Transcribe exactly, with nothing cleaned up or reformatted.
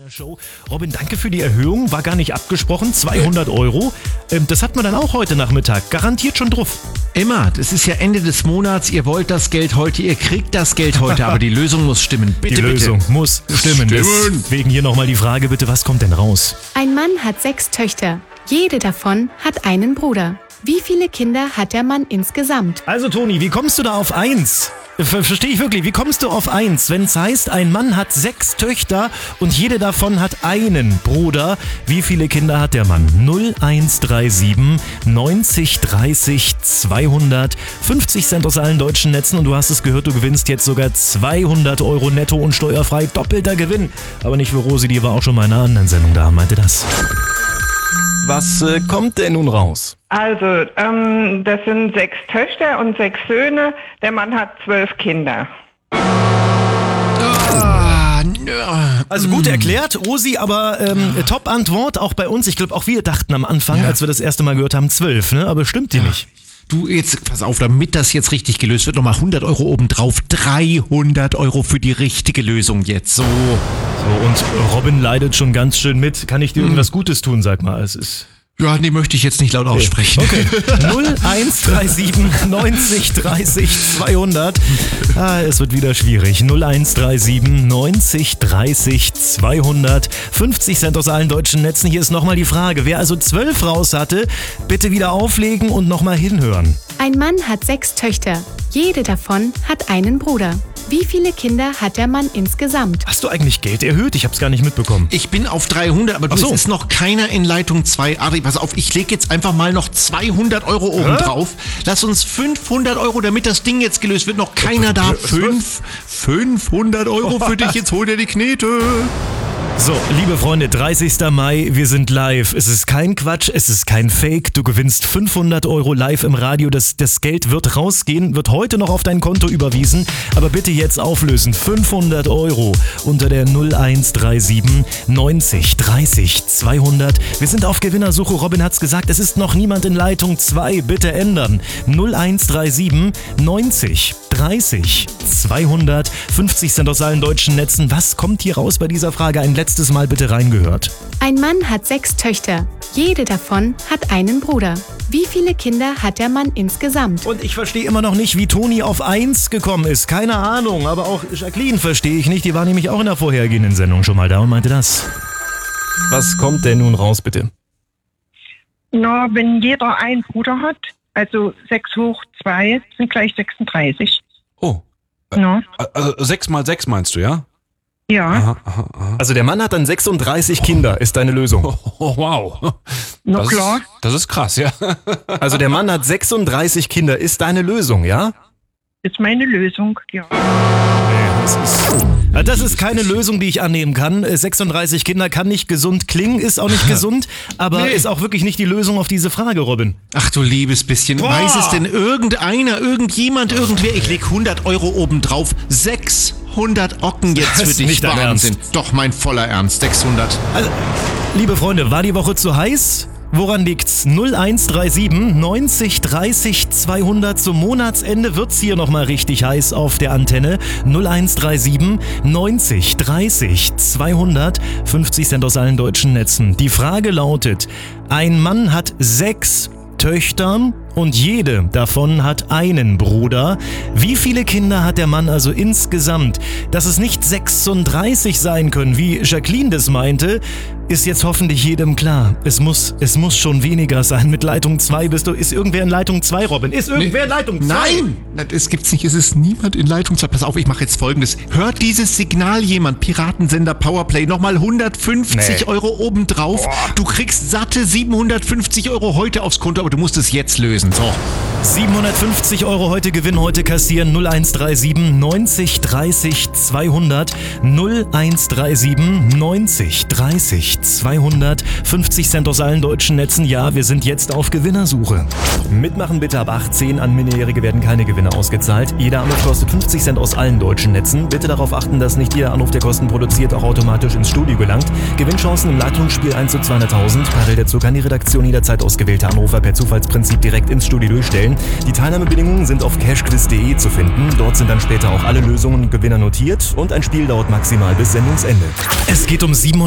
Show. Robin, danke für die Erhöhung. War gar nicht abgesprochen. zweihundert Euro. Ähm, das hat man dann auch heute Nachmittag. Garantiert schon drauf. Immer. Das ist ja Ende des Monats. Ihr wollt das Geld heute, ihr kriegt das Geld heute. Aber die Lösung muss stimmen. Bitte, die bitte. Lösung muss stimmen. Stimmen. Deswegen hier nochmal die Frage, bitte, was kommt denn raus? Ein Mann hat sechs Töchter. Jede davon hat einen Bruder. Wie viele Kinder hat der Mann insgesamt? Also Toni, wie kommst du da auf eins? Ver- Verstehe ich wirklich, wie kommst du auf eins, wenn es heißt, ein Mann hat sechs Töchter und jede davon hat einen Bruder? Wie viele Kinder hat der Mann? null eins drei sieben neunzig dreißig zweihundert, fünfzig Cent aus allen deutschen Netzen und du hast es gehört, du gewinnst jetzt sogar zweihundert Euro netto und steuerfrei, doppelter Gewinn. Aber nicht für Rosi, die war auch schon mal in einer anderen Sendung da, meinte das. Was äh, kommt denn nun raus? Also, ähm, das sind sechs Töchter und sechs Söhne. Der Mann hat zwölf Kinder. Ah, nö. Also gut erklärt, Rosi, aber ähm, Top-Antwort auch bei uns. Ich glaube, auch wir dachten am Anfang, Ja. als wir das erste Mal gehört haben, zwölf, ne? Aber stimmt die nicht. Du, jetzt, pass auf, damit das jetzt richtig gelöst wird, nochmal hundert Euro obendrauf. dreihundert Euro für die richtige Lösung jetzt. So. So, und Robin leidet schon ganz schön mit. Kann ich dir irgendwas Gutes tun, sag mal. Es ist... Ja, nee, möchte ich jetzt nicht laut aussprechen. Okay. null eins drei sieben neunzig dreißig zweihundert. Ah, es wird wieder schwierig. null eins drei sieben neunzig dreißig zweihundert. fünfzig Cent aus allen deutschen Netzen. Hier ist nochmal die Frage. Wer also zwölf raus hatte, bitte wieder auflegen und nochmal hinhören. Ein Mann hat sechs Töchter. Jede davon hat einen Bruder. Wie viele Kinder hat der Mann insgesamt? Hast du eigentlich Geld erhöht? Ich hab's gar nicht mitbekommen. Ich bin auf dreihundert, aber du, Ach so. es ist noch keiner in Leitung zwei. Adri, pass auf, ich lege jetzt einfach mal noch zweihundert Euro oben drauf. Lass uns fünfhundert Euro, damit das Ding jetzt gelöst wird. Noch keiner da. Fünf, fünfhundert Euro für dich. Jetzt hol dir die Knete. So, liebe Freunde, dreißigster Mai, wir sind live. Es ist kein Quatsch, es ist kein Fake. Du gewinnst fünfhundert Euro live im Radio. Das, das Geld wird rausgehen, wird heute noch auf dein Konto überwiesen. Aber bitte jetzt auflösen. fünfhundert Euro unter der null eins drei sieben neunzig dreißig zweihundert. Wir sind auf Gewinnersuche. Robin hat's gesagt, es ist noch niemand in Leitung zwei. Bitte ändern. null eins drei sieben neunzig dreißig zweihundert. fünfzig Cent aus allen deutschen Netzen. Was kommt hier raus bei dieser Frage? Ein letztes Mal bitte reingehört. Ein Mann hat sechs Töchter. Jede davon hat einen Bruder. Wie viele Kinder hat der Mann insgesamt? Und ich verstehe immer noch nicht, wie Toni auf eins gekommen ist. Keine Ahnung, aber auch Jacqueline verstehe ich nicht. Die war nämlich auch in der vorhergehenden Sendung schon mal da und meinte das. Was kommt denn nun raus, bitte? Na, wenn jeder einen Bruder hat, also sechs hoch zwei sind gleich sechsunddreißig. Oh, Na, also sechs mal sechs meinst du, ja? ja. Aha, aha, aha. Also der Mann hat dann sechsunddreißig Kinder, ist deine Lösung. Oh, wow. Na Das klar. Ist, das ist krass, ja. Also der Mann hat sechsunddreißig Kinder, ist deine Lösung, ja? Ist meine Lösung, ja. Das ist, ja, das ist keine Lösung, die ich annehmen kann. Äh, sechsunddreißig Kinder kann nicht gesund klingen, ist auch nicht gesund, aber Nee. ist auch wirklich nicht die Lösung auf diese Frage, Robin. Ach du liebes bisschen. Boah. Weiß es denn irgendeiner, irgendjemand, irgendwer? Ich leg hundert Euro obendrauf. sechshundert Ocken jetzt Das für ist dich. nicht dein Wahnsinn. Ernst. Doch, mein voller Ernst. sechshundert. Also, liebe Freunde, war die Woche zu heiß? Woran liegt's? null eins drei sieben neunzig dreißig zweihundert. Zum Monatsende wird's hier nochmal richtig heiß auf der Antenne. null eins drei sieben neunzig dreißig zweihundert. fünfzig Cent aus allen deutschen Netzen. Die Frage lautet, ein Mann hat sechs Töchter und jede davon hat einen Bruder. Wie viele Kinder hat der Mann also insgesamt? Dass es nicht sechsunddreißig sein können, wie Jacqueline das meinte, ist jetzt hoffentlich jedem klar. Es muss, es muss schon weniger sein. Mit Leitung zwei bist du. Ist irgendwer in Leitung zwei, Robin? Ist irgendwer in Leitung zwei? Nein! Das gibt's nicht. Es ist niemand in Leitung zwei. Pass auf, ich mache jetzt Folgendes. Hört dieses Signal jemand? Piratensender Powerplay. Nochmal hundertfünfzig Nee. Euro obendrauf. Du kriegst satte siebenhundertfünfzig Euro heute aufs Konto, aber du musst es jetzt lösen. So. siebenhundertfünfzig Euro heute Gewinn, heute kassieren. null eins drei sieben neunzig dreißig zweihundert. null eins drei sieben neunzig dreißig zweihundert. fünfzig Cent aus allen deutschen Netzen. Ja, wir sind jetzt auf Gewinnersuche. Mitmachen bitte ab achtzehn. An Minderjährige werden keine Gewinne ausgezahlt. Jeder Anruf kostet fünfzig Cent aus allen deutschen Netzen. Bitte darauf achten, dass nicht jeder Anruf, der Kosten produziert, auch automatisch ins Studio gelangt. Gewinnchancen im Leitungsspiel eins zu zweihunderttausend. Parallel dazu kann die Redaktion jederzeit ausgewählte Anrufer per Zufallsprinzip direkt ins Studio durchstellen. Die Teilnahmebedingungen sind auf cashquiz punkt de zu finden. Dort sind dann später auch alle Lösungen und Gewinner notiert und ein Spiel dauert maximal bis Sendungsende. Es geht um